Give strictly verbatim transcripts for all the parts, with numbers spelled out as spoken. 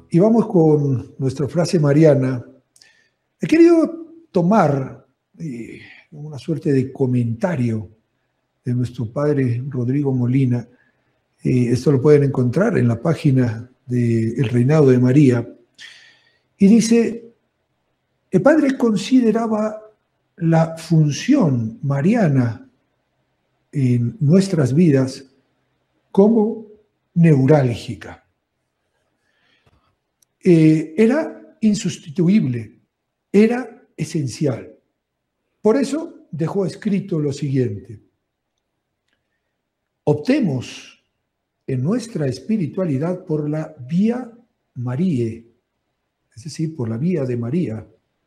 y vamos con nuestra frase mariana. He querido tomar eh, una suerte de comentario de nuestro padre Rodrigo Molina. Eh, esto lo pueden encontrar en la página de El Reinado de María. Y dice, el padre consideraba la función mariana en nuestras vidas como neurálgica. Eh, era insustituible, era esencial. Por eso dejó escrito lo siguiente: optemos en nuestra espiritualidad por la vía María, es decir, por la vía de María.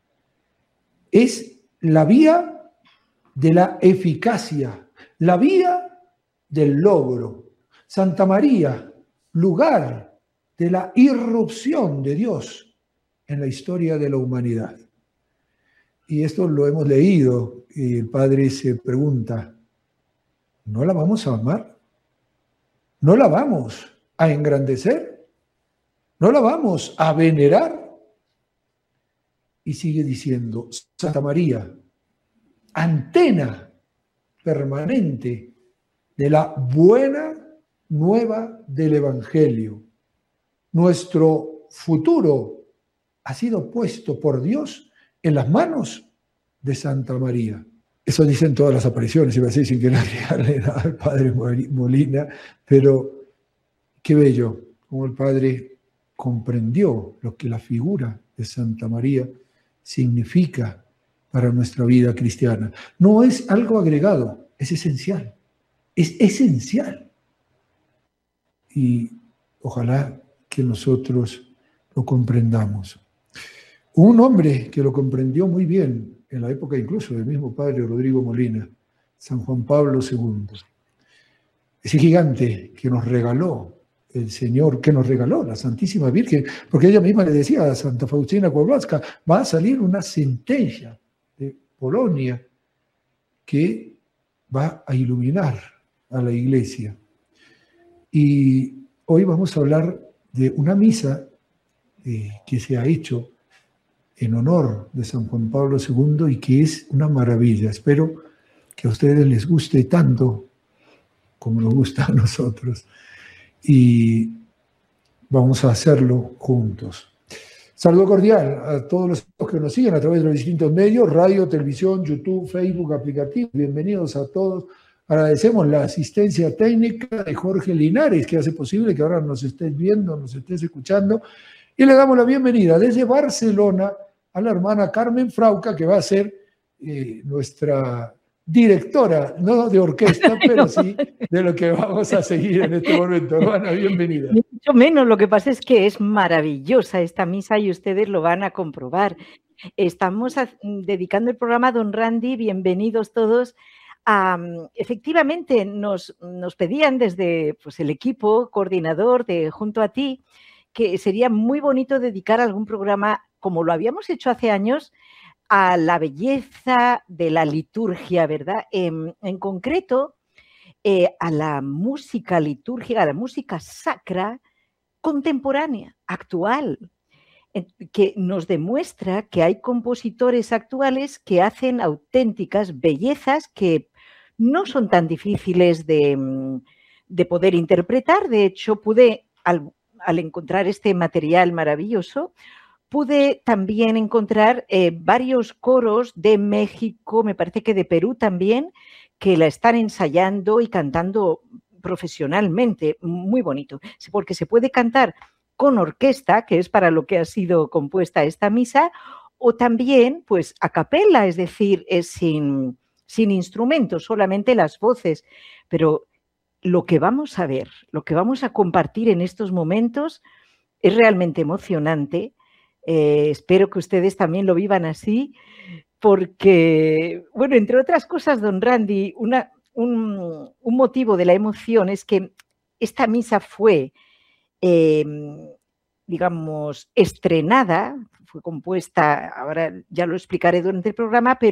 Es la vía de la eficacia, la vía del logro. Santa María, lugar de la irrupción de Dios en la historia de la humanidad. Y esto lo hemos leído y el Padre se pregunta, ¿no la vamos a amar? ¿No la vamos a engrandecer? ¿No la vamos a venerar? Y sigue diciendo, Santa María, antena permanente de la buena nueva del Evangelio. Nuestro futuro ha sido puesto por Dios en las manos de Santa María. Eso dicen todas las apariciones, iba a decir sin que nadie nada al padre Molina, pero qué bello, como el padre comprendió lo que la figura de Santa María significa para nuestra vida cristiana. No es algo agregado, es esencial, es esencial. Y ojalá que nosotros lo comprendamos. Un hombre que lo comprendió muy bien en la época incluso del mismo padre Rodrigo Molina, San Juan Pablo segundo. Ese gigante que nos regaló el Señor, que nos regaló la Santísima Virgen, porque ella misma le decía a Santa Faustina Kowalska, va a salir una sentencia de Polonia que va a iluminar a la Iglesia. Y hoy vamos a hablar de una misa eh, que se ha hecho en honor de San Juan Pablo segundo y que es una maravilla. Espero que a ustedes les guste tanto como nos gusta a nosotros. Y vamos a hacerlo juntos. Saludo cordial a todos los que nos siguen a través de los distintos medios, radio, televisión, YouTube, Facebook, aplicativo. Bienvenidos a todos. Agradecemos la asistencia técnica de Jorge Linares, que hace posible que ahora nos estés viendo, nos estés escuchando. Y le damos la bienvenida desde Barcelona a la hermana Carmen Frauca, que va a ser eh, nuestra directora, no de orquesta, pero sí de lo que vamos a seguir en este momento. Hermana, bienvenida. Mucho menos, lo que pasa es que es maravillosa esta misa y ustedes lo van a comprobar. Estamos a, dedicando el programa a don Randy, bienvenidos todos. Um, efectivamente, nos, nos pedían desde pues, el equipo coordinador de Junto a Ti que sería muy bonito dedicar algún programa, como lo habíamos hecho hace años, a la belleza de la liturgia, ¿verdad? En, en concreto, eh, a la música litúrgica, a la música sacra contemporánea, actual, que nos demuestra que hay compositores actuales que hacen auténticas bellezas que no son tan difíciles de, de poder interpretar. De hecho, pude, al, al encontrar este material maravilloso, pude también encontrar eh, varios coros de México, me parece que de Perú también, que la están ensayando y cantando profesionalmente, muy bonito, porque se puede cantar con orquesta, que es para lo que ha sido compuesta esta misa, o también pues a capella, es decir, es sin, sin instrumentos, solamente las voces. Pero lo que vamos a ver, lo que vamos a compartir en estos momentos es realmente emocionante. Eh, espero que ustedes también lo vivan así, porque, bueno, entre otras cosas, don Randy, una, un, un motivo de la emoción es que esta misa fue, eh, digamos, estrenada, fue compuesta, ahora ya lo explicaré durante el programa, pero